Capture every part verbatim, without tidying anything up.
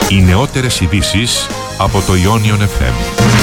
Οι νεότερες ειδήσεις από το Ionion εφ εμ.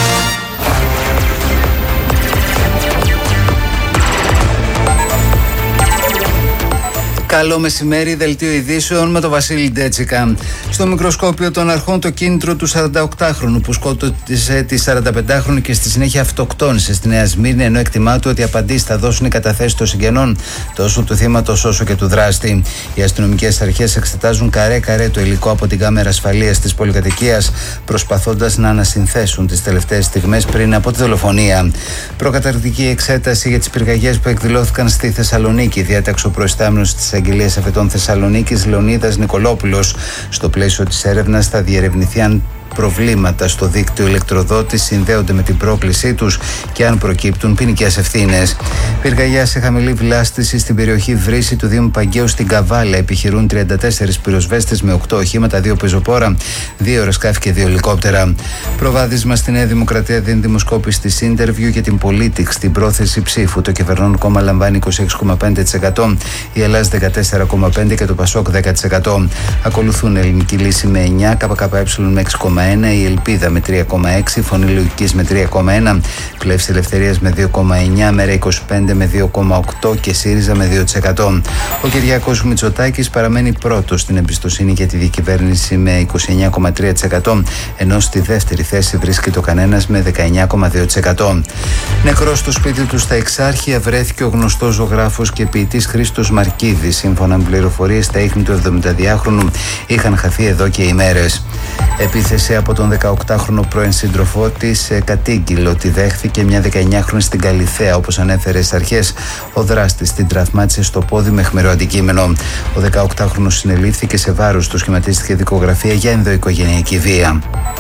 Καλό μεσημέρι, δελτίο ειδήσεων με τον Βασίλη Ντέτσικα. Στο μικροσκόπιο των αρχών το κίνητρο του σαρανταοκτάχρονου που σκότωσε τη σαρανταπεντάχρονη και στη συνέχεια αυτοκτόνησε στη Νέα Σμύρνη, ενώ εκτιμά του ότι απαντήσεις θα δώσουν οι καταθέσεις των συγγενών τόσο του θύματος όσο και του δράστη. Οι αστυνομικές αρχές εξετάζουν καρέ-καρέ το υλικό από την κάμερα ασφαλείας της πολυκατοικίας, προσπαθώντας να ανασυνθέσουν τις τελευταίες στιγμές πριν από τη δολοφονία. Προκαταρκτική εξέταση για τις πυρκαγιές που εκδηλώθηκαν στη Θεσσαλονίκη διάταξε ο προϊστάμενος της Αγγελίας Αφετών Θεσσαλονίκης Λεωνίδας Νικολόπουλος. Στο πλαίσιο της έρευνας θα διερευνηθεί αν προβλήματα στο δίκτυο ηλεκτροδότης συνδέονται με την πρόκλησή τους και αν προκύπτουν ποινικές ευθύνες. Πυρκαγιά σε χαμηλή βλάστηση στην περιοχή Βρύση του Δήμου Παγκαίου στην Καβάλα. Επιχειρούν τριάντα τέσσερις πυροσβέστες με οκτώ οχήματα, δύο πεζοπόρα, δύο αεροσκάφη και δύο ελικόπτερα. Προβάδισμα στη Νέα Δημοκρατία δίνει δημοσκόπηση της Interview για την Politics στην πρόθεση ψήφου. Το κυβερνών κόμμα λαμβάνει είκοσι έξι κόμμα πέντε τοις εκατό, η Ελλάδα δεκατέσσερα κόμμα πέντε τοις εκατό και το Πασόκ δέκα τοις εκατό. Ακολουθούν Ελληνική Λύση με εννιά, ΚΚΕ με έξι κόμμα ένα, η Ελπίδα με τρία κόμμα έξι, Φωνή Λογικής με τρία κόμμα ένα, Πλεύση Ελευθερίας με δύο κόμμα εννιά, Μέρα είκοσι πέντε με δύο κόμμα οκτώ και ΣΥΡΙΖΑ με δύο τοις εκατό. Ο Κυριάκος Μητσοτάκης παραμένει πρώτος στην εμπιστοσύνη για τη διακυβέρνηση με είκοσι εννιά κόμμα τρία τοις εκατό, ενώ στη δεύτερη θέση βρίσκεται ο Κανένας με δεκαεννιά κόμμα δύο τοις εκατό. Νεκρός στο σπίτι του στα Εξάρχεια βρέθηκε ο γνωστός ζωγράφος και ποιητής Χρήστος Μαρκίδης. Σύμφωνα με πληροφορίες, τα ίχνη του εβδομηνταδυάχρονου είχαν χαθεί εδώ και ημέρες. Επίθεση από τον δεκαοκτάχρονο πρώην σύντροφό της κατήγγειλε ότι δέχθηκε μια δεκαεννιάχρονη στην Καλιθέα. Όπως ανέφερε στις αρχές, ο δράστης την τραυμάτισε στο πόδι με αιχμηρό αντικείμενο. Ο δεκαοκτάχρονος συνελήφθηκε, σε βάρος του σχηματίστηκε δικογραφία για ενδοοικογενειακή βία.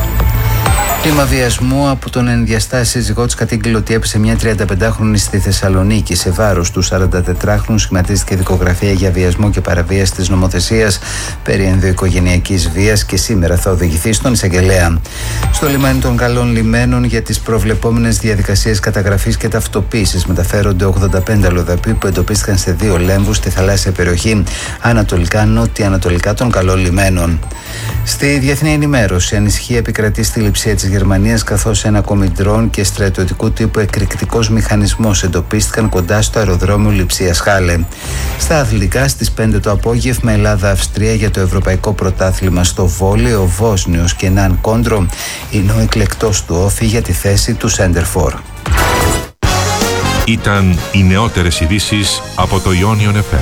Κλίμα βιασμού από τον ενδιαστάσει σύζυγό της κατήγγειλε ότι έπεσε μια τριανταπεντάχρονη στη Θεσσαλονίκη. Σε βάρος του σαραντατετράχρονου σχηματίστηκε δικογραφία για βιασμό και παραβίαση της νομοθεσίας περί ενδοοικογενειακής βίας και σήμερα θα οδηγηθεί στον εισαγγελέα. Στο λιμάνι των Καλών Λιμένων για τις προβλεπόμενες διαδικασίες καταγραφής και ταυτοποίησης μεταφέρονται ογδόντα πέντε αλλοδαποί που εντοπίστηκαν σε δύο λέμβους στη θαλάσσια περιοχή ανατολικά-νότια-ανατολικά των Καλών Λιμένων. Στη διεθνή ενημέρωση, ανησυχία επικρατεί στη λειψία της Γερμανίας, καθώς ένα κομιντρόν και στρατιωτικού τύπου εκρηκτικός μηχανισμός εντοπίστηκαν κοντά στο αεροδρόμιο Λειψίας Χάλε. Στα αθλητικά, στις πέντε το απόγευμα, Ελλάδα-Αυστρία για το Ευρωπαϊκό Πρωτάθλημα στο βόλεϊ. Ο Βόσνιος Κενάν Κόντρο είναι ο εκλεκτός του όφη για τη θέση του Σέντερφορ. Ήταν οι νεότερες ειδήσεις από το Ionion εφ εμ.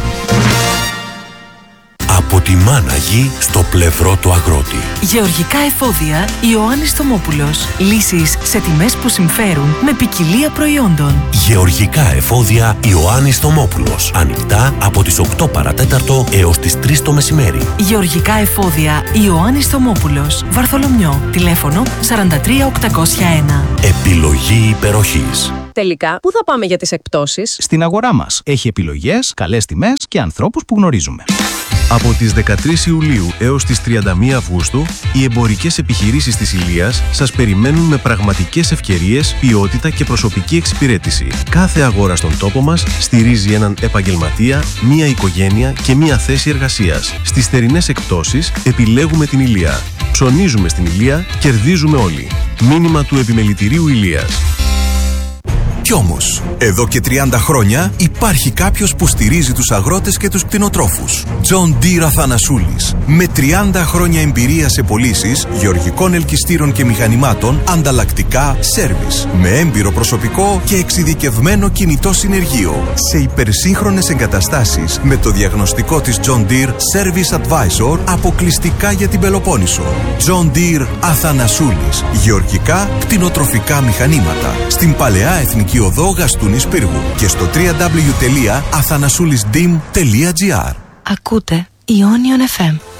Από τη μάνα γη στο πλευρό του αγρότη. Γεωργικά εφόδια Ιωάννης Θωμόπουλος. Λύσεις σε τιμές που συμφέρουν με ποικιλία προϊόντων. Γεωργικά εφόδια Ιωάννης Θωμόπουλος. Ανοιχτά από τις οκτώ παρατέταρτο έως τις τρεις το μεσημέρι. Γεωργικά εφόδια Ιωάννης Θωμόπουλος. Βαρθολομιό. Τηλέφωνο σαράντα τρία οκτακόσια ένα. Επιλογή υπεροχής. Τελικά, πού θα πάμε για τις εκπτώσεις? Στην αγορά μας. Έχει επιλογές, καλές τιμές και ανθρώπους που γνωρίζουμε. Από τις δεκατρείς Ιουλίου έως τις τριάντα μία Αυγούστου, οι εμπορικές επιχειρήσεις της Ηλίας σας περιμένουν με πραγματικές ευκαιρίες, ποιότητα και προσωπική εξυπηρέτηση. Κάθε αγορά στον τόπο μας στηρίζει έναν επαγγελματία, μία οικογένεια και μία θέση εργασίας. Στις θερινές εκπτώσεις επιλέγουμε την Ηλία. Ψωνίζουμε στην Ηλία, κερδίζουμε όλοι. Μήνυμα του Επιμελητηρίου Ηλίας. Κι όμως, εδώ και τριάντα χρόνια υπάρχει κάποιος που στηρίζει τους αγρότες και τους κτηνοτρόφους. John Deere Αθανασούλης. Με τριάντα χρόνια εμπειρία σε πωλήσεις γεωργικών ελκυστήρων και μηχανημάτων, ανταλλακτικά, σέρβις. Με έμπειρο προσωπικό και εξειδικευμένο κινητό συνεργείο. Σε υπερσύγχρονες εγκαταστάσεις με το διαγνωστικό της John Deere Service Advisor αποκλειστικά για την Πελοπόννησο. John Deere Αθανασούλης. Γεωργικά κτηνοτροφικά μηχανήματα. Στην Παλαιά Εθνική Οδό Γαστούνης Πύργου και στο double-u double-u double-u τελεία αθανασούλης ντι ι εμ τελεία τζι άρ. Ακούτε Ionion εφ εμ.